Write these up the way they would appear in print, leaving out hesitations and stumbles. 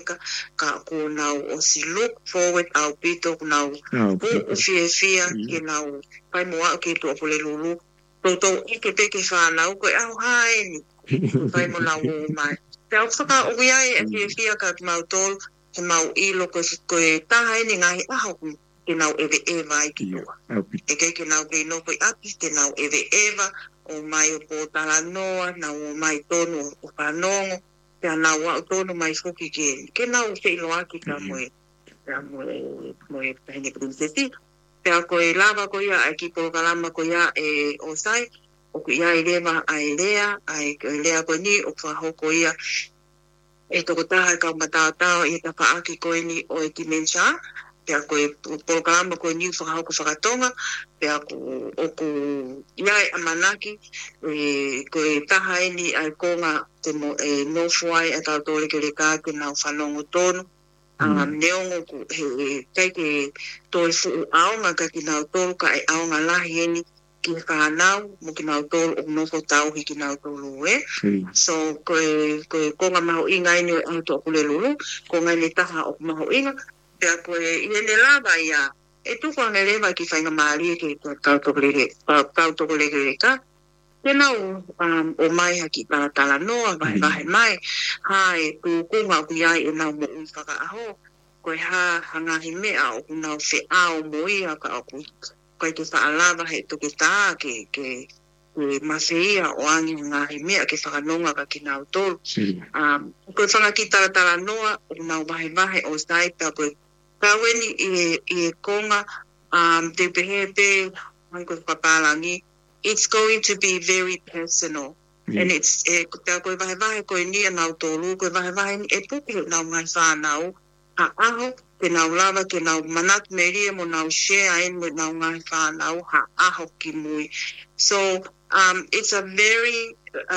ka ko now o si look forward au pito now o fia ke now pai moa ke to pole lulu to ike peke fa now ko au hai pai mo now mai te au saka o ia e fia ka mau tol ke mau ilo ko ta hai ni ngai a ke now eve vai ki to e ke now ke no ko api ke now eve eva o mai o po tala noa na o mai tono o panongo te ana wa tono mai fuki ke na o se lo aki ka moe pene princesi te a koe lava ko ia aki po kalama ko ia e o sai o ku ia e leva a elea ko ni o fa hoko ia e toko taha ka matata i ta pa aki ko ni o e dimensha te a koe po kalama ko ni fa hoko whakatonga te a o ku ia e amanaki koe taha ni ai konga te mo no fuai e tau tole ke le ka ke nau whanongo tonu neongo ku kai ke toi fu aonga ka ki nau tolu ka e aonga lahi eni ki whanau mo ki nau tolu o nofo tau hi ki nau tolu so koe konga maho inga eni o auto apule lulu konga ni taha o maho inga pea koe iene lava ia e tuko ane lewa ki whainga maari ke kau toko lege ka Tēnā o mai haki tala noa, vahe mai, hae tu kunga ku iai e nau mo whaka aho, koe hangahi mea o ku nau whe ao mo ia ka o koe te whaalawa he toke tā ke mawhea o angi hangahi mea ke whakanonga ka ki nau tolu. Koe whangaki tala noa o nau vahe o sai pia koe kaweni i e konga te pehepe hanko whapalangi. It's going to be very personal. And it's koe vahe koe ni nau tolu, koe vahe ni e pupi nau ngai whanau, ha aho, ke nau lava, ke nau manat meria mo nau share in mo nau ngai whanau, ha aho ki mui. So, it's a very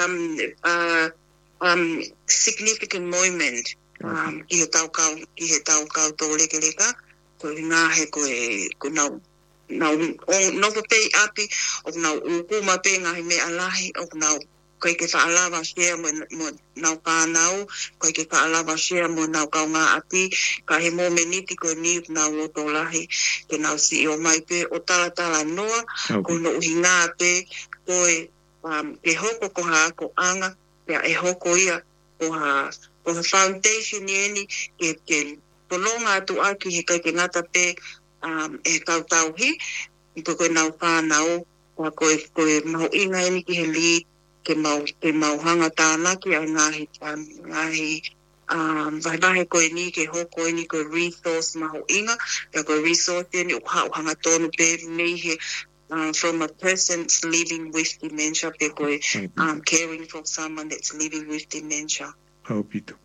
significant moment ki he tau kau tō leke leka, koe ngā he koe nau no pei api o nau ukuma pe ngahi me alahi o nau koe ke whaalawa share mo nau pānau koe ke whaalawa share mo nau kau ngā api ka he mō meniti koe ni nau o tō lahi ke nau si o mai pe o tala noa ko no uhi ngā pe koe ke hoko ko ha ko anga pea e hoko ia ko ha foundation ni ke polonga atu aki he kai ke ngata pe e kau tauhi, i koe nau whanau, koe mau inga eni ki he li, ke mau hanga tānaki a ngahi vahe koe ni, ke hoko eni koe resource mau inga, koe resource eni, o hanga tonu pe mei he, from a person's living with dementia, pe koe caring for someone that's living with dementia. Haupito.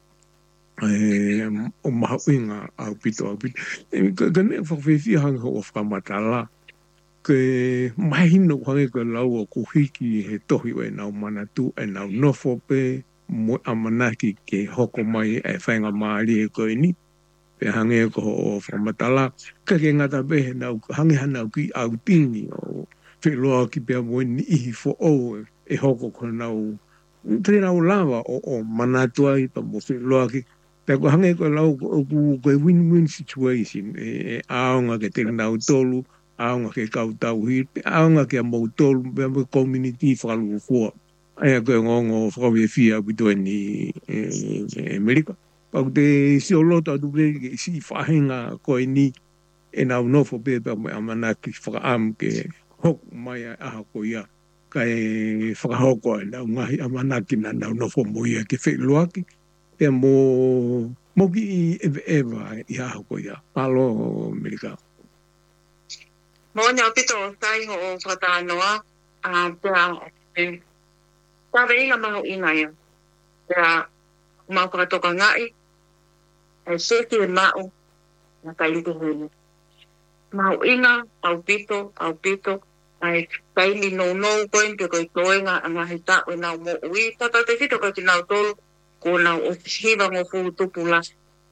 O mahawinga au pito. Kane whawhiwhi hanga o whamatala. Ke mahino hange ka lau o kuhiki he tohi o e nau manatu e nau nofo pe mo amanaki ke hoko mai e whainga maari e koe ni. Pe hange ko o whamatala. Ka ke ngata pe he nau hange hanau ki au tingi o whiloa ki pia mo ni ihi fo o e hoko ko nau. Te nau lawa o manatua i pa mo whiloa ki. Ko hange ko lau ko win-win situation e aonga ke te nau tolu, aonga ke kau tau hirpe, aonga ke mau tolu, me community whakalu kua. Aia koe ngongo whakawe whia pito ni Amerika. Pau te si o lota tu ke si whahenga koe ni e nau nofo pepa me amanaki whakaam ke hok mai aha ko ia. Kai whakahoko e nau ngahi amanaki na nau nofo mo ia ke wheluaki. Pe mo ki eva i aho ko ia. Palo Amerika. Mo nia pito o tai ho o whatanoa. Pea tawe inga maho inga ia. Pea mau kakatoka ngai. E seki e mao. Na kailike hene. Maho inga au pito. Ai kaili no koen pe koe toenga anga he ta'we nau mo ui. Tata te fito koe ki nau tolu. Ko nau o hiwa mo fu tupula.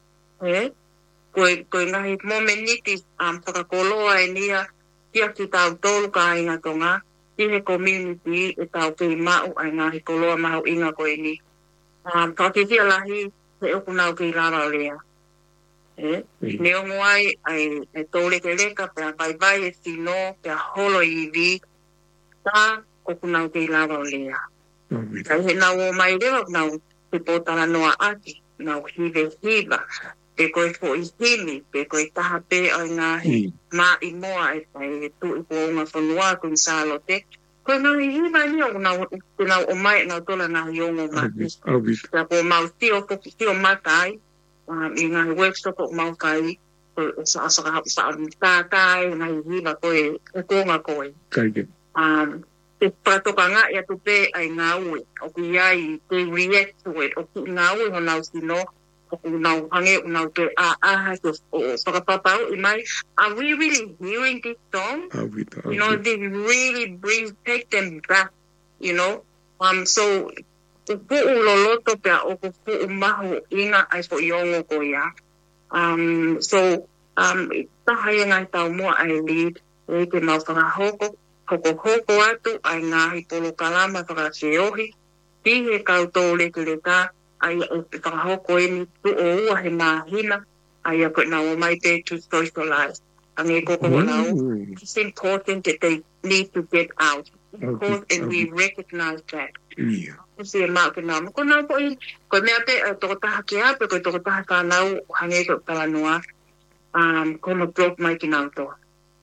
Koe ngahi momeniti whakakoloa e nia kia ki tau tolu ka inga tonga. Ki he community e tau kei mau ai ngahi koloa maho inga koe ni. Kakisia lahi he o kunau ki lava o lea. Ne o moai ai tōle ke leka pe a vai e tino pe a holo i vi ta o kunau ki lava o lea. Kai he nau o mai rewa nau te pōtara noa aki, nau hive hiva, pe koe fo i himi, pe koe taha pe ai ngahi mā i moa e tu i poonga whanua kui sālo te. Koe nau i hiva ni o nau o mai nau tola ngahi ongo mati. Ka po mau tio matai, i ngahi workshop o mau kai, sa tātai, ngahi hiva koe, e konga koe. Te patoka ia tu pe ai ngā ue, o ki iai te react to it, o ki ngā ue ho nau sino, o ki nau hange, o nau te o whakapapau i mai. Are we really hearing this song? You know, they really take them back, you know. So, te pu'u loloto pia o ku pu'u mahu inga ai po iongo ko ia. So, tahai ngai tau mua ai lead, e te mau whakahoko, hoko atu ai ngahi polo kalama whakaseohi, tihe kau leke leka, ai whakahoko e ni tu o ua he mahina, ai a koe nao mai te to socialize. Ange koko nao, it's important that they need to get out. And we recognize that. Si e maa ke nao, ko nao po i, koe mea pe toko taha ke ape, koe toko taha ka nao hange ko talanoa, kono blok mai ki nao toa.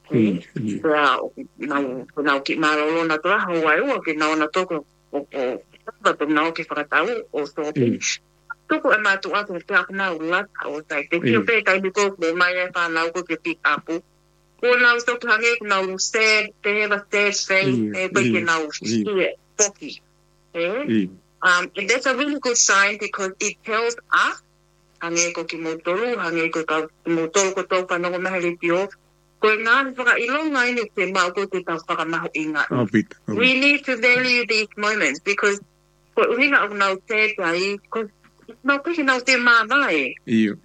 Nau ki marolo na tora hawai ua ki nau na toko o nau ki whakatau o sopi. Toko e mātu atu te aku nau lata o tai. Te kio pe kai biko mo mai e whanau ko ke pick upu. Ko nau soki hange ko nau sad, te hewa sad face, e koe ke nau hie, poki. And that's a really good sign because it tells us hange ko ki motoru, hange ko ka motoru ko tau whanau mahali pio. We need to value these moments because we don't know because no person knows their mother.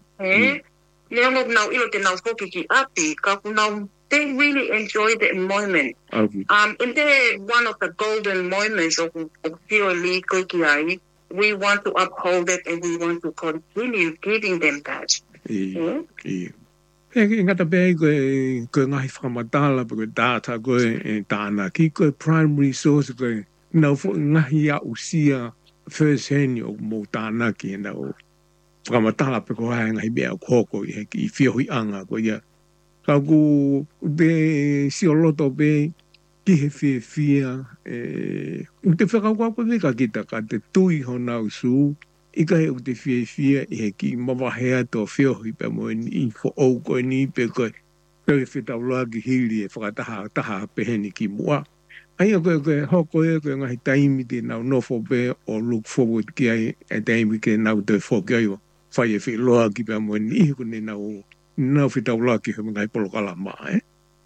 They really enjoy the moment. And they're one of the golden moments of Pure we want to uphold it and we want to continue giving them that. He ngata pe koe ngahi whakamatala pe koe data koe tāna ki koe primary source koe nau ngahi a usia first hand o mō tāna ki nau whakamatala pe koe hai ngahi mea koko i whiohi anga koe ia. Ka ku te sioloto pe ki he whia te whakakua koe veka kita ka te tui ho nau sū I ka he o te whia I he ki mawahea tō whiohi pe mo I fo au koe ni pe koe koe whitaulua ki hili e whakataha peheni ki mua. Aia koe hoko e koe ngahi taimi te nau nofo pe o look forward ki ai e taimi ke nau te whoki ai o whai e whiloa ki pe mo ni kone nau whitaulua ki he ngai polokala maa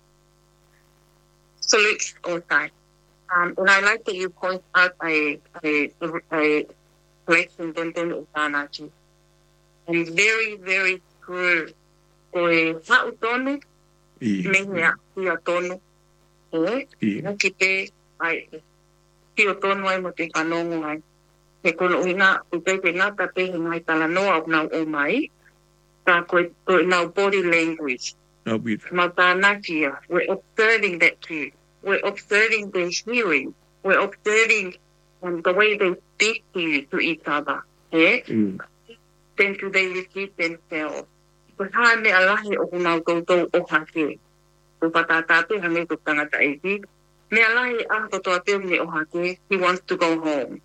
Salute all time. And I like that you point out a collection dentro o tānachi. And very, very true. Koe hau tonu, mehea hia tonu. Naki te, hio tonu ai mo te whanongo ai. He kono uhinga, upei te ngata te he ngai talanoa o nau o mai. Tā koe nau body language. Mau tānachi ia. We're observing that too. We're observing their hearing. We're observing the way they speak to each other. Then do they repeat themselves? Ko hae me alahi o kunau koutou o hake. Ko patātāpe hange ko tangata eiti. Me alahi kotoa teo me o hake. He wants to go home.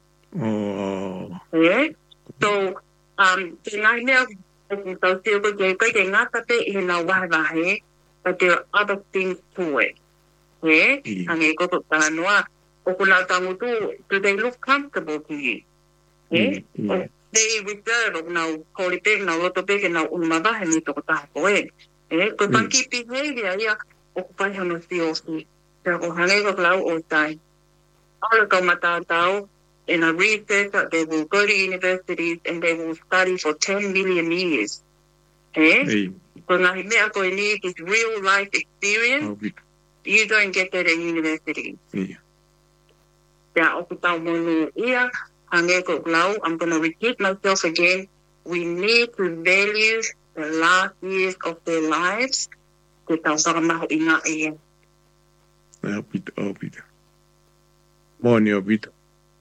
So, te ngai mea tau teo ko te ngata pe I he nau wahe, but there are other things to it. Hange koto tānoa. O kunau tangutu, do they look comfortable to you? They reserve o kunau kore pe, kunau loto pe, kunau unumawahe ni toko taha koe. Ko panki behavior ia, o kupai hano si osi. Te ko hange ko lau o tai. Ala kau matātau, in a research, they will go to universities and they will study for 10 million years. Ko ngahi mea koe ni, this real life experience, you don't get that at university. Yeah, I'm going to repeat myself again. we need to value the last years of their lives. Ke tau whakamaho I ngā ia. Opita. Moni opita.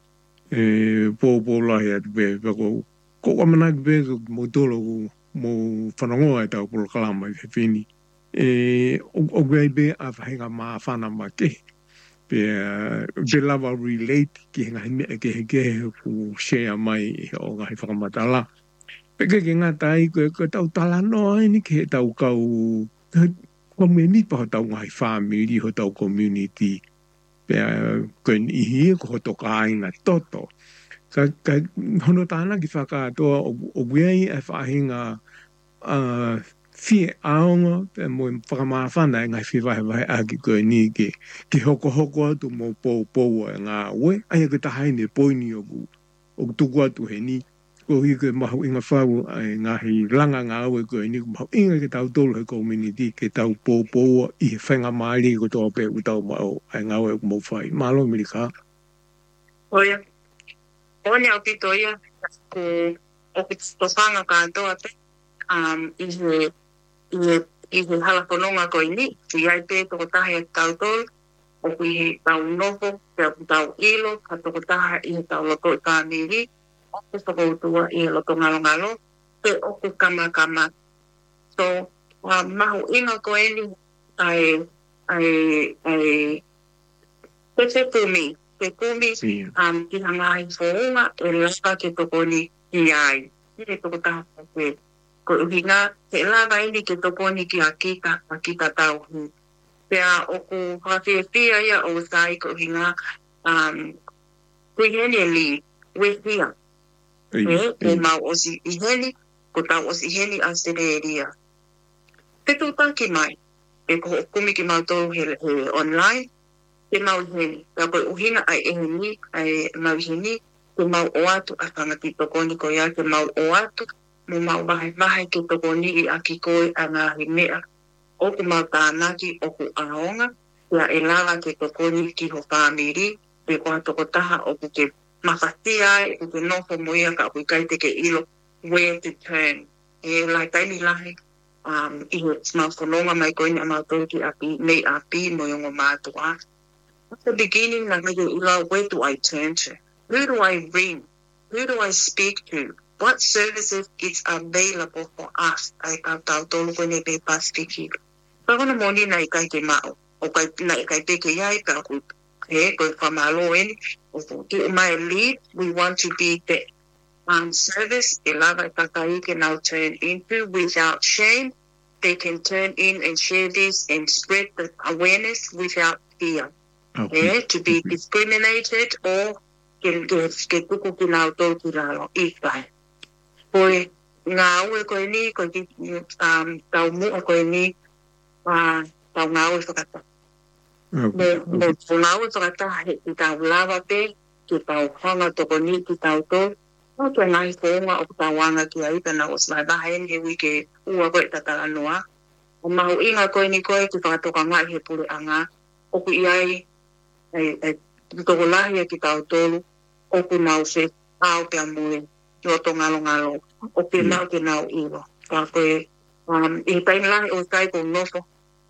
Lahi atu be, ko amana ki be mo tolo mo whanongoa e tau polo kalama I he whini. O grei be a whahinga maa whana ma ke. Be lava relate ki hinga hime ke ku share mai o ngahi whakamatala. Peke ke ngā tai ko tau tala noa ni ke tau kau komeni pa tau ngahi family ho tau community. Koen ihi ko toka aina toto. Ka hono tāna ki whakatoa o wiei e whahinga fie aonga mo whakamawhana e ngai whiwahe aki koe ni ke hoko atu mo pou e ngā ue. Aia ke tahaine poini o tuku atu he ni. Ko hi ke mahu inga whau ngahi langa ngā ue koe ni. Mahu inga ke tau tolu he community ke tau pou I he whenga maari ko tō pe u tau mau ai ngā ue mo whai. Malo Amerika. Oia. Oni au pito ia. Ko o ki tōwhanga kātoa pe. I he hala whanonga koe ni. I ai pe toko tahi e tau tolu. O ki he tau noho. Pea tau ilo. Ka toko taha I he tau loko I kāmiri. O ke whakautua I he loko ngalo. Pe o ke kama. So, mahu inga koe ni Te kumi. Te kumi, ki hanga I whaunga, e laka ke toko ni ki ai. Ki toko taha koe. Ko uhinga, te lava ini ke toko ni ki a kita tau hu. Pea o ku hawhiawhia ia o sai ko uhinga, kui heni e li, wehia. Ko mau osi I heni, ko tau osi heni a sereria. Te tūtaki mai, e ko kumi ki mau tolu he online, te mau heni. Ka koe uhina ai eheni, ai mau heni, te mau o atu a whangati tokoni ko ia, te mau o atu, mo mau mahe ke tokoni I aki koe a ngā himea. O ku mau tānaki, o ku aonga, ia e lala ke tokoni ki ho whamiri, pe koha toko taha o ku ke mawhatia, e ku ke nofo moia ka ku kai te ke ilo, where to turn. E lai taimi lahi, I he mau whanonga mai koe ni a mau tōki api, nei api, mo yongo mātua. At the beginning, like, where do I turn to? Who do I ring? Who do I speak to? What services is available for us? I ka tau tolu koe ne pe Pasifiki. Pakona moni na I kai ke mao. O kai na I kai peke iai, ka ku he, koe whamalo eni. O ku mai lead, we want to be the service, e lava I kakai can now turn into without shame. They can turn in and share this and spread the awareness without fear. Okay. To be discriminated or ke tuku ki nao tō ki raro I kai. Koe ngā ue koe ni, koe ki tau mua koe ni, tau ngā ue whakata. Mo ngā ue whakata he ki tau lava pe, ki tau hanga toko ni ki tau tō. No koe ngahi whonga o tau wanga ki a ika na o smai bahen he wike ua koe tatara noa. O mahu inga koe ni koe ki whakatoka ngai he pure anga. O ku iai toko lahi ki tau tolu, o ku nau se au te amue, ki o to ngalo, o ke nau ke nau ilo. Ka koe, I taini lahi o kai ko nofo.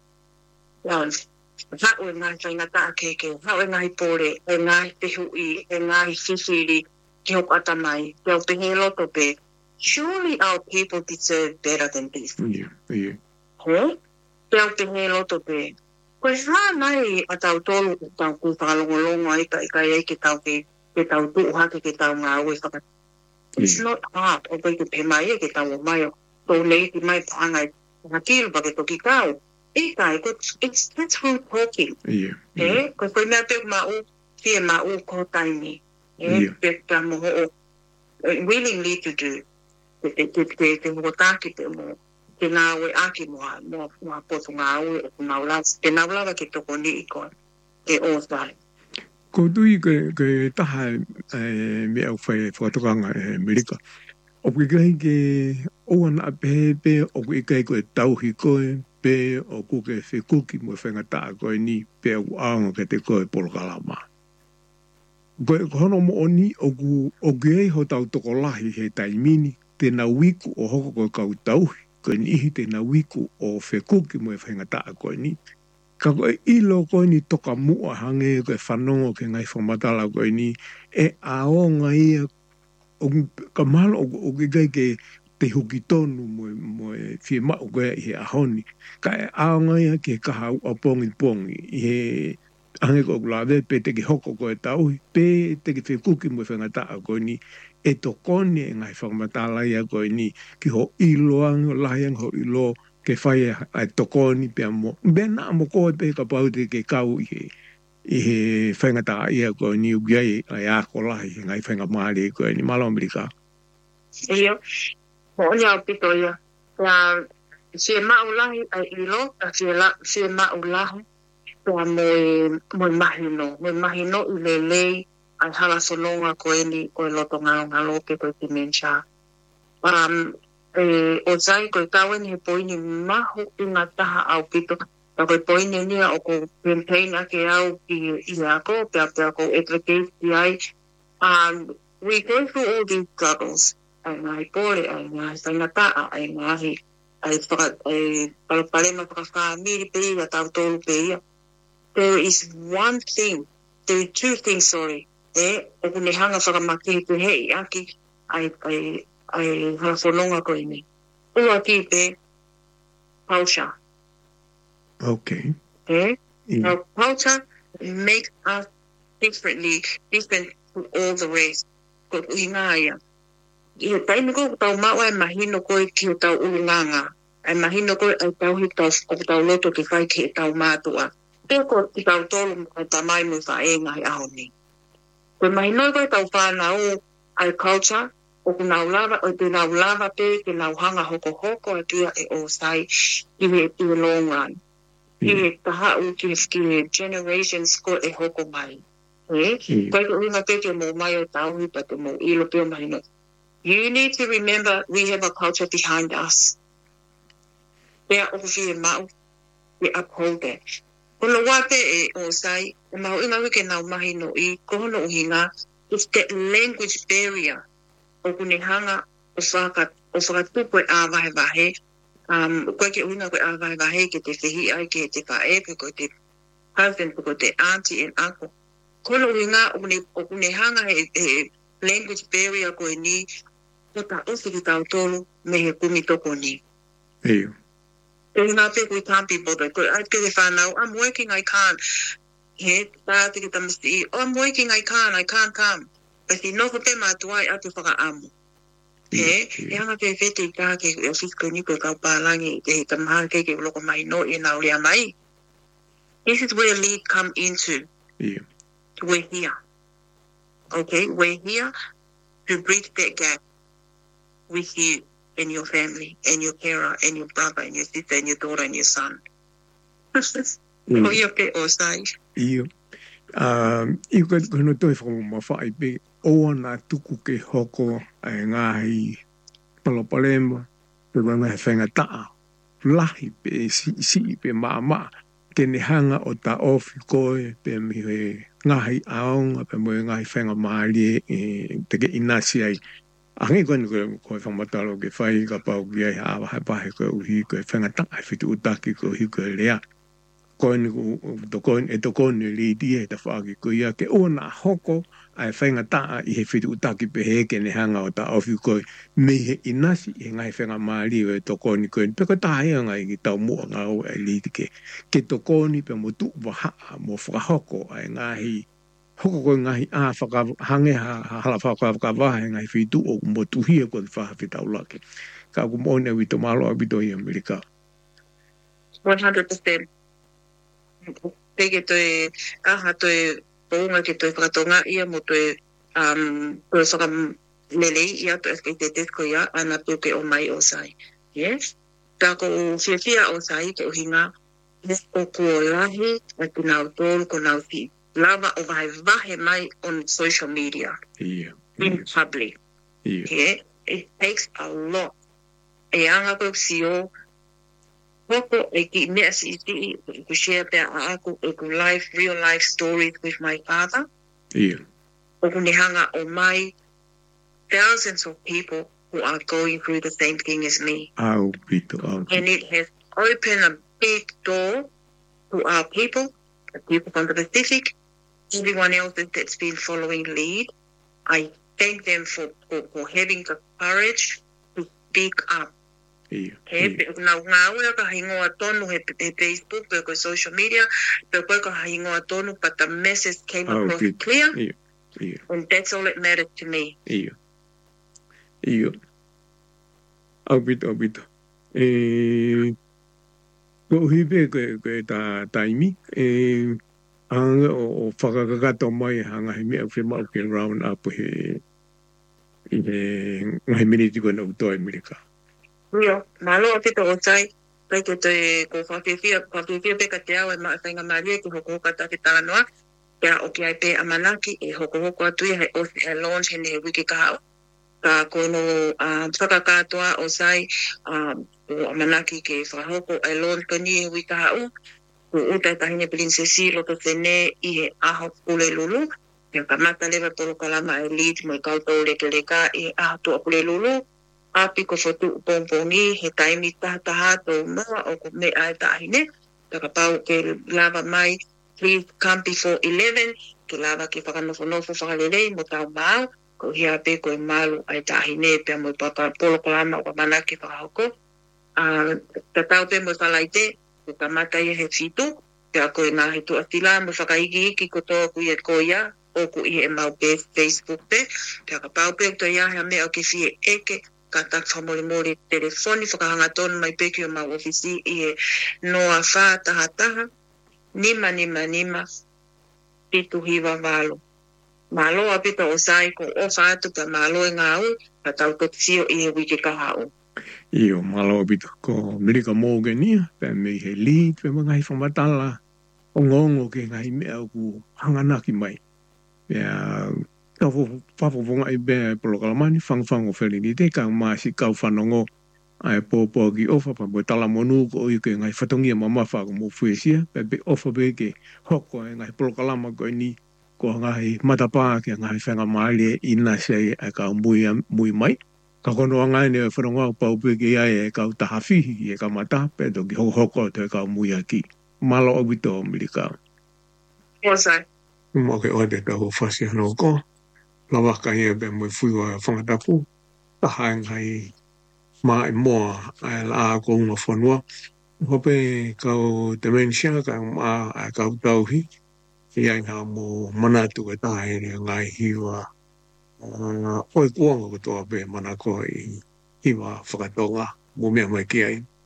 Hau e ngai whaingata a keke, hau e ngai pore, e ngai te hui, e ngai sisiri, ki hoko atamai, ki au te he loto pe. Surely our people deserve better than this. Yeah. Ki au te he loto pe. Koe hā nai a tau tolu tau ku whakalongolongo ai kai ke tau tuuhake ke tau ngā ue whakata. It's not hard o koe ke pe mai ke tau o mai o tō nei ki mai paangai hakiru pa ke toki kau. E kai, that's rude talking. Koe mea pe mau, fie mau ko taimi. Pe moho o willingly to do. Te mo tāki te mo. Ke ngā ue aki mua poto ngā ue o ngā ulawa. Ke ngā ulawa ke toko ni I koe. E o whai. Ko tui ke taha me au whai whakatokanga Amerika. O kui kai ke oana a pehe o kui kai koe tauhi koe pe o kuke whikuki mo whengata koe ni pe au aonga ke te koe polokalama. Koe hono mo oni o ku ei ho tau toko lahi he taimini tēnā wiku o hoko koe kautau, koe ni ihi tēnā wiku o whekuki mo e whaingataa koe ni. Ka koe ilo koe ni toka mua hange koe whanongo ke ngai whamatala koe ni, e aonga ia, ka malo o ke ke te huki tonu mo e whie mau koe i he ahoni. Ka e aonga ia ke kaha ua pongi i he ange ko lawe pe te ki hoko koe tauhi, pe te ki whekuki mo e whangataa koe ni, e tokoni e ngai whakamatala ia koe ni, ki ho iloang, lahang ho ilo, ke whai e tokoni pe amo. Bena amo koe pe ka pau te ke kau i he whangataa ia koe ni ugiai ai ako lahi, ngai whangamari koe ni malo Amerika. Iyo. Mo'onya pito ia. Ya si maulahi ai ilo, si maulahi ya mo mahino ilelei ai hala solonga ko ni o loto ngalo ke ko dimensha. O zai ko tawen he poini mahu ina taha au pito. Ko poini ni o ko campaign ake au ki ilako pe ko advocate ai. We go through all these struggles. Ai pore, ai whaingataa, ai ngahi, ai palapalema whakawhamiri pe ia, tau tolu pe ia. There is there are two things, sorry. O kune hanga whakamaki pe hei, aki, ai hawhanonga koe ni. Ua ki pe, culture. Okay. Now, culture makes us different to all the rest. Ko inga ia. I he taimi ko tau maua e mahino koe ki o tau urunganga. E mahino koe au tau hita o tau loto ki whai ki e tau mātua. Pea ko ki tau tolu mo ta mai mo whaenga he aho ni. Koe mahino koe tau whāna o ai culture, o ku nau lava, o te nau lava pe, ke nau hanga hoko hoko, a tua e o sai, i he long run. I he taha u ki he generations ko e hoko mai. Koe ko inga pe ke mo mai o tau hipa te mo ilo pe o mahino. You need to remember we have a culture behind us. We are we uphold that. Kono wate e o sai, e maho inga wike nau mahi no I, kohono uhinga, is that language barrier. O kune hanga o whakatupo e āwahe wahe, koe ke uhinga koe āwahe wahe ke te whihi ai, ke te whae, ko te husband, ko te auntie and uncle. Kono uhinga o kune hanga he language barrier koe ni, ta osi ki tau tolu me he kumi toko ni. Eyo. E ngā pe we can't be bothered. Koe ai ke te whanau, I'm working, I can't. He, tā te ki tamasti, I'm working, I can't come. Pasi noko pe mātuai atu whaka amu. He, e hanga pe whete I tā ke o fisko ni koe kau pālangi, ke he tamaha ke loko mai no I nau rea mai. This is where lead come into. Yeah. We're here. Okay, we're here to bridge that gap with you and your family and your carer and your brother and your sister and your daughter and your son. Ko ia pe o sai. Iyo. I kono toi whakamawhai pe oa nā tuku ke hoko ai ngāhi palapalema pe wanga he whangataa lahi pe si pe maa tene hanga o ta ofi koe pe mi he ngahi aonga pe mo ngahi whanga maari te ke inasi ai. Angi koe whamatalo ke whai ka pau ki ai awa hai pahe koe uhi koe whangataa ai whitu utaki koe uhi koe rea. Koe ni tokoni lidi e ta whaaki koe ia ke o nā hoko ai whangataa I he whitu utaki pe heke ne hanga o ta ofi koe me he inasi he ngai whanga maari o e tokoni koe. Pe koe tahi ngai ki tau mua ngā o ai lidi ke tokoni pe mo tu wahaa mo whakahoko ai ngahi hoko koe ngahi hange hala whakawahe ngai whitu o mo tuhia koe whahawhitau lake. Ka ku mo ne wito malo a wito I Amerika. 100%. Peke toe aha toe pounga ke toe whakatonga ia mo toe toe whakamlelei ia toe te tesko ia ana puke o mai o sai. Yes? Tā ko whiawhia o sai ke o hinga o kua lahi a ku nau tōru ko nau ti lava o vahe mai on social media. Yeah. In public. Yeah. It takes a lot. E anga ko sio Hoko e ki mea si iti ku share pia a aku e ku real life stories with my father. Yeah. O ku hanga o mai thousands of people who are going through the same thing as me. Au pito. And it has opened a big door to our people, the people from the Pacific, everyone else that's been following lead. I thank them for having the courage to speak up. Now, ka hingoa tonu he Facebook, pe social media, pe ka hingoa tonu, but the message came across clear, and that's all that mattered to me. Iyo. Au pito. Ko hipe ko taimi anga o whakakakato mai hanga he mea whima o ke round up he ngahi miniti ko na utoa Amerika. Iyo, malo a pito o tai, pai ke te ko whawhiwhia peka te au e whainga maria ki hoko kata ki tānoa, kia o ki ai pe amanaki e hoko atu he osi e launch he ne wiki kahao. Ka kono whakakatoa o sai o amanaki ke whahoko e launch ka ni he wiki kahao, ko utai tahine prinsesi loto tene i he aho pule lulu, kia ka mata lewa poro kalama e lead mo i kautau leka i aho tua pule lulu, api ko whatu pompongi he taimi tahataha tō mua o ko me ai tahine, taka pau ke lava mai, please come before 11, ke lava ke whakanofo whakalelei mo tau mau, ko hia pe ko e malu ai tahine pe mo papa polo kalama o ka manaki whakahoko. Ta tau pe mo whalaite, ko ka mata i he whitu, pe a koe ngā he tu atila mo whakaiki ko tō ku i e koia, o ku i e mau pe Facebook pe, pe a ka pau pe o to ia hea mea o ke fie eke, ka tak whamori telefoni, whakahanga tonu mai peki o mau ofisi i e noa wha taha, nima, pitu hiwa walo. Malo a pita o sai ko o whaatu ka malo e ngā u, ka tau totio i he wiki kahau. Iyo, malo a pita ko Amerika Morgania, pe me he lead, pe mga hi whamatala, o ngongo ke ngai mea ku hanganaki mai. Pea, ka whawhonga i bea polo kalamani, whangwhango whelini te, ka maasi kau whanongo, ai pōpō ki ofa, pa mo tala monu ko i ke ngai whatongia mamafa ko mo fuesia, pe ofa pe ke hoko e ngai polo kalama ko ni, ko ngai matapā ke ngai whenga maile ina sei e ka mui mai. Ka kono ngai ne whanonga o pau pe ke ai e ka utahafihi e ka mata, pe to ki hoko te ka mui aki. Malo o wito o Amerika. Osai. Mo ke ode ka ho whasi hano ko. Lawa ka hea pe mo fuiwa whangatapu. Taha ngai mai moa ai la ko ngā whanua. Hope kau dementia ka ma ai kau tauhi. Ia ngā mō manatu e tahe ngai hiwa. Oi kuanga ko toa pe mana ko i hiwa whakatonga. Mo mea mai ki ai.